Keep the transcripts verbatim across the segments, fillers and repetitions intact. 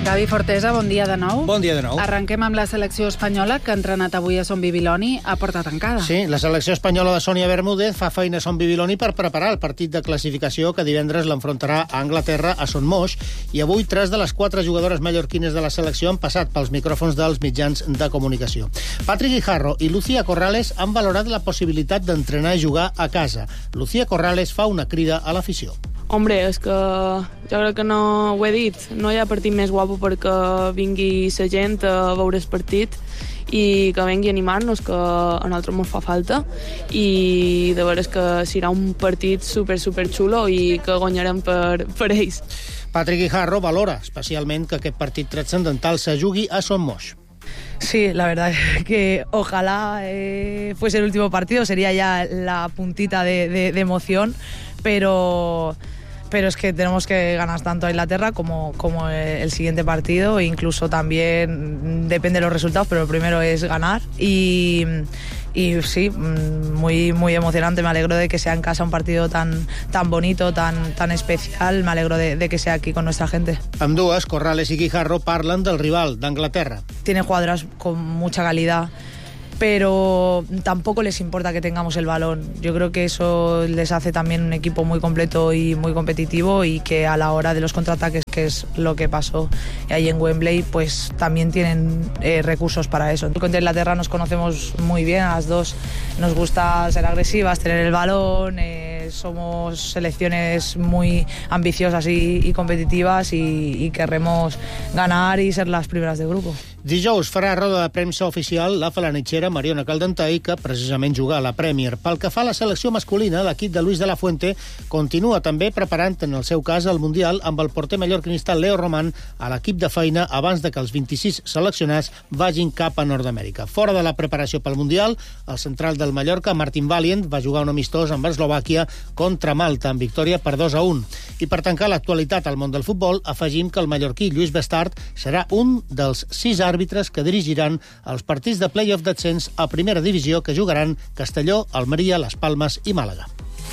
Gavi Fortesa, bon dia de nou. Bon dia de nou. Arrenquem amb la selecció espanyola, que ha entrenat avui a Son Bibiloni a porta tancada. Sí, la selecció espanyola de Sònia Bermúdez fa feina a Son Bibiloni per preparar el partit de classificació que divendres l'enfrontarà a Anglaterra a Son Moix, i avui tres de les quatre jugadores mallorquines de la selecció han passat pels micròfons dels mitjans de comunicació. Patrick Guijarro i Lucía Corrales han valorat la possibilitat d'entrenar i jugar a casa. Lucía Corrales fa una crida a l'afició. Hombre, és que jo crec que no ho he dit, no hi ha partit més guapo perquè vingui la gent a veure el partit i que vengui a animar-nos, que a nosaltres ens fa falta, i de veres que serà un partit super, super xulo i que guanyarem per, per ells. Patrick Guijarro valora especialment que aquest partit transcendental se jugui a Son Moix. Sí, la verdad es que ojalá eh, fuese el último partido, sería ya la puntita de, de, de emoción, pero... pero es que tenemos que ganar tanto a Inglaterra como, como el siguiente partido, e incluso también depende de los resultados, pero lo primero es ganar. Y, y sí, muy, muy emocionante, me alegro de que sea en casa un partido tan, tan bonito, tan, tan especial, me alegro de, de que sea aquí con nuestra gente. Ambdues, Corrales i Guijarro, parlen del rival, d'Anglaterra. Tiene jugadoras con mucha calidad, pero tampoco les importa que tengamos el balón. Yo creo que eso les hace también un equipo muy completo y muy competitivo, y que a la hora de los contraataques, que es lo que pasó ahí en Wembley, pues también tienen eh, recursos para eso. Contra Inglaterra nos conocemos muy bien, a las dos nos gusta ser agresivas, tener el balón, eh, somos selecciones muy ambiciosas y, y competitivas, y, y querremos ganar y ser las primeras de grupo. Dijous farà roda de premsa oficial la falanitxera Mariona Caldentay, que precisament juga a la Premier. Pel que fa a la selecció masculina, l'equip de Luis de la Fuente continua també preparant, en el seu cas, el Mundial amb el porter mallorquinista Leo Román a l'equip de feina abans de que els vint-i-sis seleccionats vagin cap a Nord-Amèrica. Fora de la preparació pel Mundial, el central del Mallorca, Martin Valient, va jugar un amistós amb Eslovàquia contra Malta, en victòria per dos a un. I per tancar l'actualitat al món del futbol, afegim que el mallorquí Lluís Bestart serà un dels sis àrbitres que dirigiran els partits de play-off d'ascens a primera divisió que jugaran Castelló, Almeria, Las Palmes i Màlaga.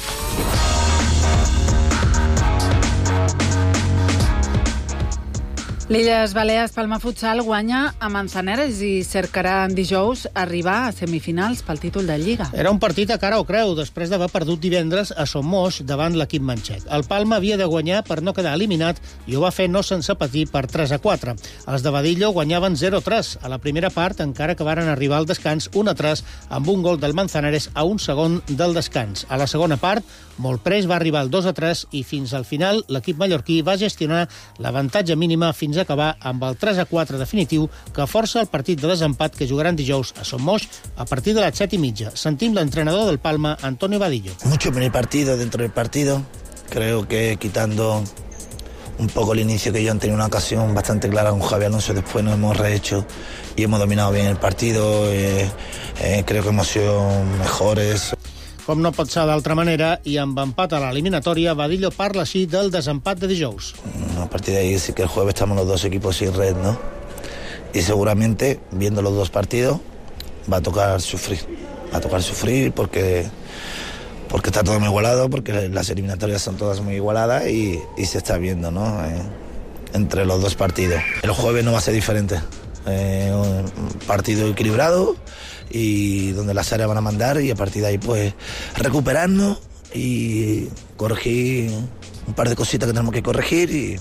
L'Illes Balears Palma Futsal guanya a Manzanares i cercarà en dijous arribar a semifinals pel títol de Lliga. Era un partit a cara o creu, després d'haver perdut divendres a Son Moix davant l'equip manxec. El Palma havia de guanyar per no quedar eliminat i ho va fer no sense patir per tres a quatre. Els de Badillo guanyaven zero a tres a la primera part, encara que varen arribar al descans un a tres amb un gol del Manzanares a un segon del descans. A la segona part, molt prest va arribar el dos a tres i fins al final l'equip mallorquí va gestionar l'avantatge mínima fins a acabar amb el tres a quatre definitiu que força el partit de desempat que jugaran dijous a Son Moix a partir de les set i mitja. Sentim l'entrenador del Palma, Antonio Badillo. Mucho en el partido, dentro del partido. Creo que quitando un poco el inicio, que yo han tenido una ocasión bastante clara con Javi Alonso, después nos hemos rehecho y hemos dominado bien el partido. Eh, eh, creo que hemos sido mejores. Com no pot ser d'altra manera, i amb empat a l'eliminatòria, Badillo parla així del desempat de dijous. A partir de ahí sí que el jueves estamos los dos equipos sin red, ¿no? Y seguramente, viendo los dos partidos, va a tocar sufrir. Va a tocar sufrir porque, porque está todo muy igualado, porque las eliminatorias son todas muy igualadas y, y se está viendo, ¿no? Eh, entre los dos partidos. El jueves no va a ser diferente. Eh, un partido equilibrado y donde las áreas van a mandar, y a partir de ahí pues recuperarnos y corregir un par de cositas que tenemos que corregir y,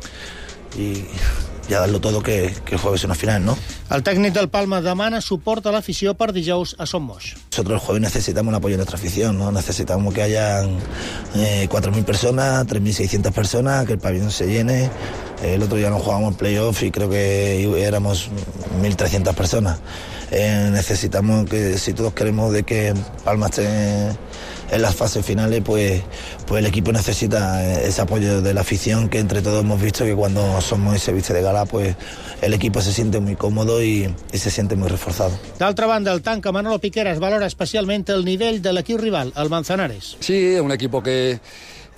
y ya darlo todo, que, que el jueves es una final, ¿no? El tècnic del Palma demana suport a l'afició per dijous a Son Moix. Nosotros el jueves necesitamos el apoyo de nuestra afición, ¿no? Necesitamos que hayan eh, cuatro mil personas, tres mil seiscientas personas, que el pabellón se llene. El otro día nos jugábamos playoff y creo que éramos mil trescientas personas. Eh, necesitamos que, si todos queremos de que Palma esté en las fases finales, pues, pues el equipo necesita ese apoyo de la afición, que entre todos hemos visto que cuando somos y se viste de gala, pues el equipo se siente muy cómodo y, y se siente muy reforzado. D'altra banda, el tanca Manolo Piqueras valora especialment el nivell de l'equip rival, el Manzanares. Sí, un equipo que...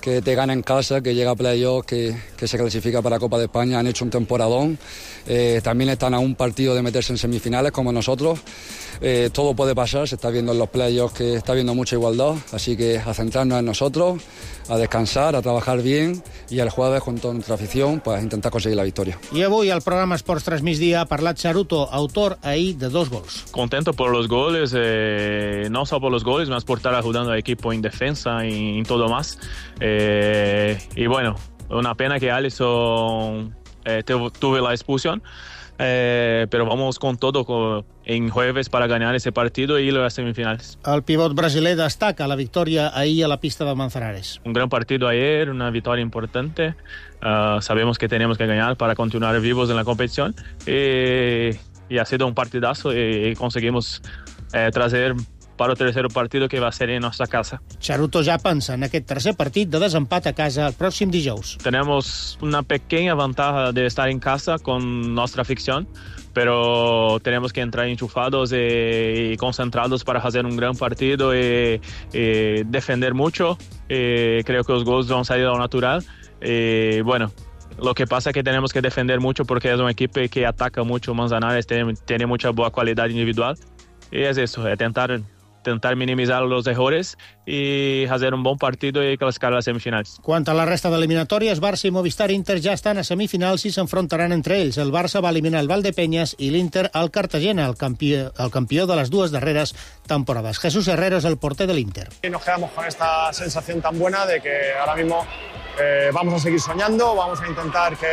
que te gana en casa, que llega a playoff, que, que se clasifica para Copa de España, han hecho un temporadón, eh, también están a un partido de meterse en semifinales como nosotros, eh, todo puede pasar, se está viendo en los playoffs que está habiendo mucha igualdad, así que a centrarnos en nosotros, a descansar, a trabajar bien y el jueves con toda nuestra afición pues intentar conseguir la victoria. I avui al programa Esports tres migdia ha parlat Charuto, autor ahir de dos gols. Contento por los goles, eh, no solo por los goles, más por estar ayudando al equipo en defensa y en todo más. Eh, y bueno, una pena que Alisson eh, tuve la expulsión, eh, pero vamos con todo con, en jueves para ganar ese partido y ir a las semifinales. El pivot brasiler destaca la victòria ahir a la pista de Manzanares. Un gran partido ayer, una victoria importante. Uh, sabemos que tenemos que ganar para continuar vivos en la competición y, y ha sido un partidazo y, y conseguimos eh, traer para el tercer partido que va a ser en nuestra casa. Charuto ja pensa en aquest tercer partit de desempat a casa el pròxim dijous. Tenemos una pequeña ventaja de estar en casa con nuestra afición, pero tenemos que entrar enchufados y, y concentrados para hacer un gran partido y, y defender mucho. Y creo que los goles van a salir a lo natural. Y bueno, lo que pasa es que tenemos que defender mucho porque es un equipo que ataca mucho. Manzanares tiene, tiene mucha buena calidad individual. Y es eso, es tentar... intentar minimizar los errores y hacer un bon partido i classificar a les semifinals. Quant a la resta d'eliminatòries, Barça i Movistar Inter ja estan a semifinals i s'enfrontaran entre ells. El Barça va eliminar el Valdepeñas i l'Inter al Cartagena, el campió, el campió de les dues darreres temporades. Jesús Herrero es el porter del Inter. Y nos quedamos con esta sensación tan buena de que ahora mismo eh, vamos a seguir soñando, vamos a intentar que